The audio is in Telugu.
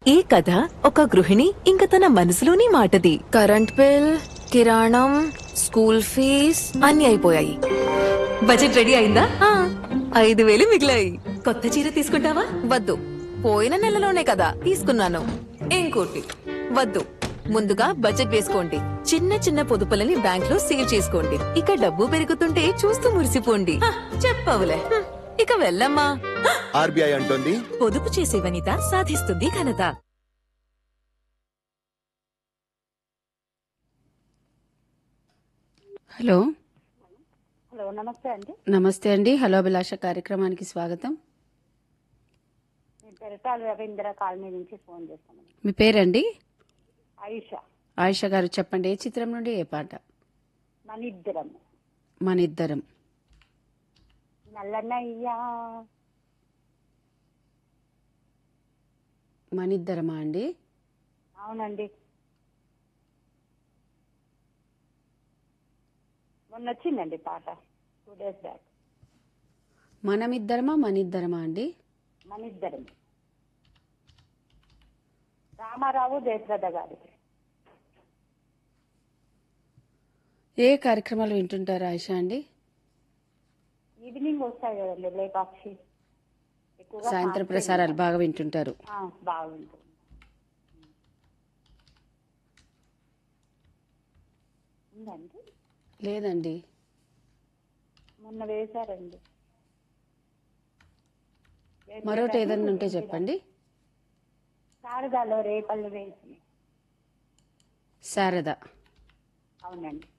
ఈ కథ ఒక గృహిణి ఇంక తన మనసులోని మాటది. కరెంట్ బిల్, కిరాణం, స్కూల్ ఫీజ్ అన్ని అయిపోయాయి. బడ్జెట్ రెడీ అయిందా? 5,000 మిగిలాయి. కొత్త చీర తీసుకుంటావా? వద్దు, పోయిన నెలలోనే కదా తీసుకున్నాను. ఇంకోటి వద్దు, ముందుగా బడ్జెట్ వేసుకోండి. చిన్న చిన్న పొదుపులని బ్యాంక్ లో సేవ్ చేసుకోండి. ఇక డబ్బు పెరుగుతుంటే చూస్తూ మురిసిపోండి. చెప్పవులే. ఇక వెళ్ళమ్మా. ఆర్బీఐ అంటోంది, పొదుపు చేసే వనిత సాధిస్తుంది ఘనత. హలో హలో, నమస్తే అండి. నమస్తే అండి. హలో అభిలాష కార్యక్రమానికి స్వాగతం. నేను పెరటాల రవీంద్ర కాలనీ నుంచి ఫోన్ చేస్తాను. మీ పేరండి? ఆయుష. ఆయుష గారు చెప్పండి, ఏ చిత్రం నుండి ఏ పాట? మనిద్దరం. మనిద్దరం. నల్లనయ్యా. మనిద్దరమా అండి? అవునండి, మొన్న వచ్చిందండి పాట 2 days బ్యాక్. మనమిద్దరమా మనిద్దరమా అండి? మనిద్దరం. రామారావు జయప్రద గారి. ఏ కార్యక్రమాలు వింటుంటారు ఆయుష అండి? ఈవినింగ్ వస్తాయి కదండి లేపాక్షి. ఎక్కువగా సాయంత్రం ప్రసారాలు బాగా వింటుంటారు. బాగుంటుంది. ఉందండి, లేదండి. మొన్న వేశారండి. మరోటి ఏదన్నా ఉంటే చెప్పండి. శారదాలో రేపల్లి వేసి. శారద. అవునండి.